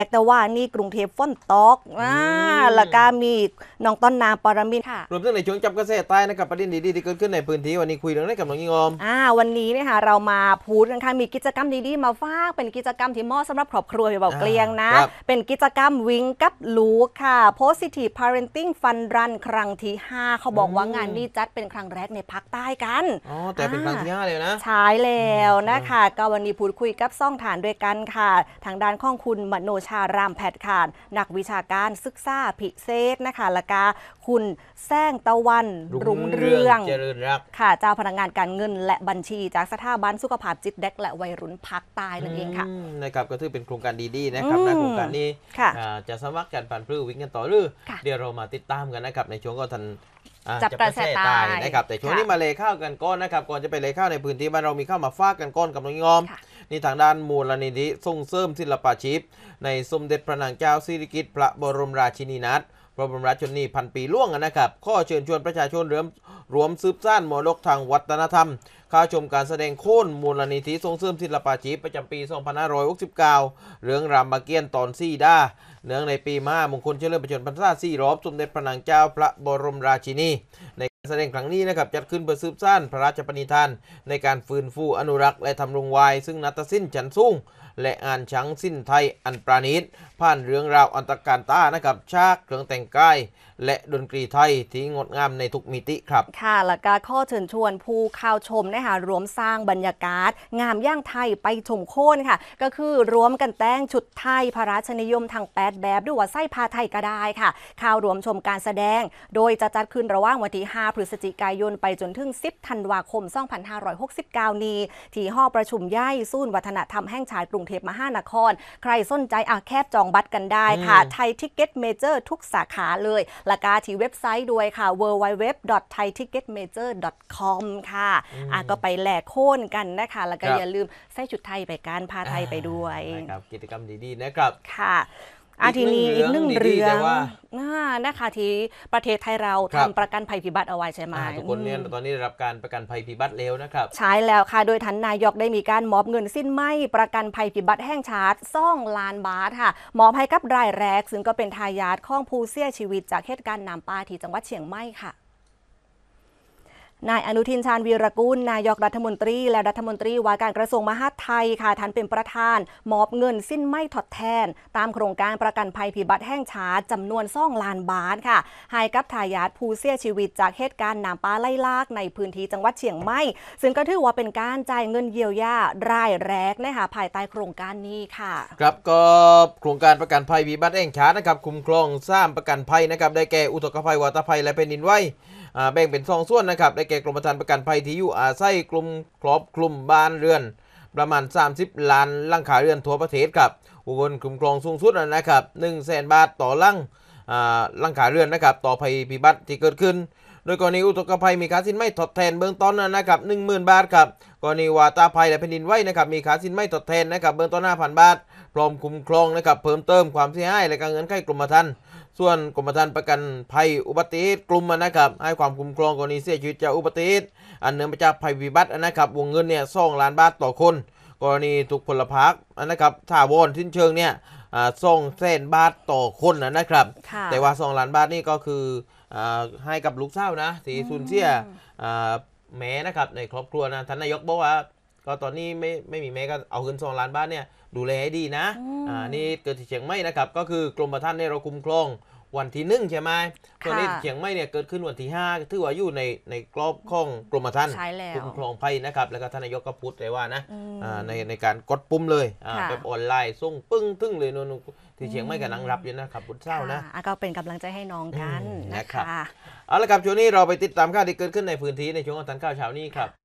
แต่ว่านี่กรุงเทพฝนตกแล้วก็มีน้องต้นน้ำปรมินทร์ค่ะรวมถึงในช่วงจับกระแสใต้นะครับประเด็นดีๆที่เกิดขึ้นในพื้นที่วันนี้คุยเรื่องนี้กับน้องยิงอมวันนี้เนี่ยค่ะเรามาพูดกันค่ะมีกิจกรรมดีๆมาฝากเป็นกิจกรรมที่เหมาะสำหรับครอบครัวแบบเกลียงนะเป็นกิจกรรมวิ่งกับลูกค่ะ Positive Parenting Fun Run ครั้งที่ 5เขาบอกว่างานนี้จัดเป็นครั้งแรกในภาคใต้กันแต่เป็นครั้งที่ 5เลยนะใช่แล้วนะคะก็วันนี้พูดคุยกับซ่องฐานด้วยกันค่ะทางด้านของคุณมโนชารามแพทย์ค่ะนักวิชาการศึกษาพิเศษนะคะแล้วก็คุณแซงตะวันรุ่งเรืองเจริญรักค่ะเจ้าพนักงานการเงินและบัญชีจากสถาบันสุขภาพจิตเด็กและวัยรุ่นภาคใต้นั่นเองค่ะนะครับก็ถือเป็นโครงการดีๆนะครับในโครงการนี้จะสมัครกันผ่านพลื้วิ่งกันต่อหรือเดี๋ยวเรามาติดตามกันนะครับในช่วงก็ทันจับกระแสตายนะครับแต่ช่วงนี้มาเลยข้าวกันก้อนนะครับก่อนจะไปเลยข้าวในพื้นที่บ้านเรามีข้าวมาฟากกันก้อนกับน้องยอมนี่ทางด้านมูลนิธิส่งเสริมศิลปาชีพในสมเด็จพระนางเจ้าสิริกิติ์พระบรมราชินีนาถพระบรมราชชนนีพันปีล่วงนะครับข้อเชิญชวนประชาชนรวมสืบสานมรดกทางวัฒนธรรมเข้าชมการแสดงโขนมูลนิธิส่งเสริมศิลปาชีพประจำปี 2569 เรื่องรามเกียรติ์ตอนซี่ด้าเนื่องในปีมหามงคลเฉลิมพระชนมพรรษา4 รอบสมเด็จพระนางเจ้าพระบรมราชินีในการแสดงครั้งนี้นะครับจัดขึ้นเพื่อสืบสานพระราชปณิธานในการฟื้นฟูอนุรักษ์และทำรงไว้ซึ่งนาฏศิลป์ชั้นสูงและอ่านชังสิ้นไทยอันปราณีตผ่านเรื่องราวอันตรการตานะครับฉากเครื่องแต่งกายและดนตรีไทยที่งดงามในทุกมิติครับค่ะแล้วก็ข้อเชิญชวนผู้เข้าชมนะคะรวมสร้างบรรยากาศงามย่างไทยไปชมโขนค่ะก็คือรวมกันแต่งชุดไทยพระราชนิยมทาง8แบบด้วยว่าไส้ผ้าไทยก็ได้ค่ะเข้ารวมชมการแสดงโดยจะจัดขึ้นระหว่างวันที่ 5 พฤศจิกายนไปจนถึง 10 ธันวาคม 2569 นี้ที่หอประชุมใหญ่ศูนย์วัฒนธรรมแห่งชาติกรุงเทพมหานครใครสนใจแคบจองบัตรกันได้ค่ะไทยทิกเก็ตเมเจอร์ทุกสาขาเลยและก็ที่เว็บไซต์ด้วยค่ะ www.thaiticketmajor.com ค่ะก็ไปแหลกโค่นกันนะคะแล้วก็อย่าลืมใส่ชุดไทยไปการพาไทยไปด้วยครับกิจกรรมดีๆนะครับค่ะทีนี้อีกหนึ่งเรื่องนะคะที่ประเทศไทยเราทำประกันภัยพิบัติเอาไว้ใช่ไหมทุกคนเนี่ยตอนนี้ได้รับการประกันภัยพิบัติแล้วนะครับใช่แล้วค่ะโดยท่านนายกได้มีการมอบเงินสิ้นไหมประกันภัยพิบัติแห่งชาติ2 ล้านบาทค่ะมอบให้กับรายแรกซึ่งก็เป็นทายาทของผู้เสียชีวิตจากเหตุการณ์น้ำป่าที่จังหวัดเชียงใหม่ค่ะนายอนุทินชาญวีรกูลนายกรัฐมนตรีและรัฐมนตรีว่าการกระทรวงมหาดไทยค่ะท่านเป็นประธานมอบเงินสิ้นไม่ทดแทนตามโครงการประกันภัยพิบัติแห่งชาติจำนวน2 ล้านบาทค่ะให้กับทายาทผู้เสียชีวิตจากเหตุการณ์น้ำป่าไหลหลากในพื้นที่จังหวัดเชียงใหม่ซึ่งก็ถือว่าเป็นการจ่ายเงินเยียวยารายแรกนะคะภายใต้โครงการนี้ค่ะครับก็โครงการประกันภัยพิบัติแห่งชาตินะครับคุ้มครอง3ประกันภัยนะครับได้แก่อุทกภัยวาตภัยและแผ่นดินไหวแบ่งเป็น2 ส่วนนะครับได้แก่กรมธรรม์ประกันภัยที่อยู่อาศัยกลุ่มครอบคลุมบ้านเรือนประมาณ30 ล้านหลังคาเรือนทั่วประเทศครับอุบลคุ้มครองสูงสุดนะครับ 100,000 บาทต่อหลังคาเรือนนะครับต่อภัยพิบัติที่เกิดขึ้นโดยกรณีอุทกภัยมีค่าสินไหมทดแทนเบื้องต้นนะครับ 10,000 บาทครับกรณีวาตภัยและแผ่นดินไหวนะครับมีค่าสินไหมทดแทนนะครับเบื้องต้น 5,000 บาทพร้อมคุ้มครองนะครับเพิ่มเติมความเสียหายและการเงินไขกรมธรรม์ส่วนกรมธรรม์ประกันภัยอุบัติเหตุกลุ่มนะครับให้ความคุ้มครองกรณีเสียชีวิตจากอุบัติเหตุอันเนื่องมาจากภัยพิบัตินะครับวงเงินเนี่ย2 ล้านบาทต่อคนกรณีถูกพลพรรคนะครับถาวรสิ้นเชิงเนี่ย200,000 บาทต่อคนนะครับแต่ว่า2 ล้านบาทนี่ก็คือให้กับลูกสาวนะที่สูญเสียแม่นะครับในครอบครัวนะท่านนายกบอกว่าก็ตอนนี้ไม่มีแม่ก็เอาเงิน2 ล้านบาทเนี่ยดูแลให้ดีนะนี่เกิดที่เชียงใหม่นะครับก็คือกรมธรรม์เนี่ยเราคุ้มครองวันที่ 1ใช่ไหมส่วนนี้เชียงใหม่เนี่ยเกิดขึ้นวันที่ 5ถือว่าอยู่ในกรอบของกรมธรรม์คุ้มครองภัยนะครับแล้วก็ท่านนายกก็พูดเลยว่านะในการกดปุ่มเลยแบบออนไลน์ส่งปึ้งทึ่งเลยนู่นที่เชียงใหม่กำลังรับอยู่นะครับบุญเศร้านะก็เป็นกำลังใจให้น้องกันนะคะเอาละครับช่วงนี้เราไปติดตามข่าวที่เกิดขึ้นในพื้นที่ในช่วงของทันข่าวเช้านี้ครับ